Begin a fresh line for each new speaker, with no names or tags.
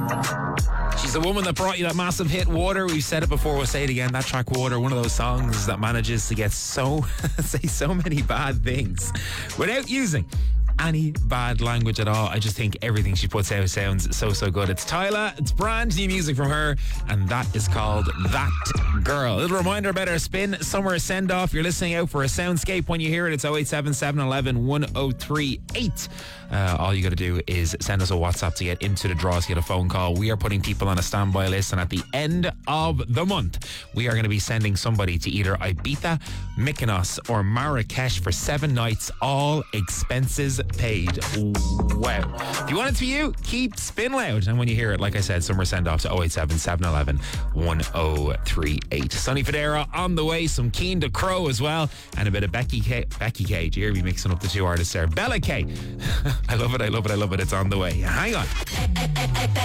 She's the woman that brought you that massive hit, Water. We've said it before, we'll say it again. That track, Water, one of those songs that manages to get say so many bad things without using any bad language at all. I just think everything she puts out sounds so good. It's Tyla, it's brand new music from her, and that is called That Girl. A little reminder about our Spin Summer Send Off. You're listening out for a soundscape. When you hear it, it's 0877 11 1038. All you got to do is send us a WhatsApp to get into the draw, to get a phone call. We are putting people on a standby list, and at the end of the month, we are going to be sending somebody to either Ibiza, Mykonos, or Marrakesh for 7 nights, all expenses paid. Wow. If you want it to be you, keep Spin loud. And when you hear it, like I said, summer send off to 087 711 1038. Sonny Fodera on the way, some Keen to Crow as well, and a bit of Becky K. Do you hear me mixing up the two artists there? Bella K. I love it. It's on the way. Hang on.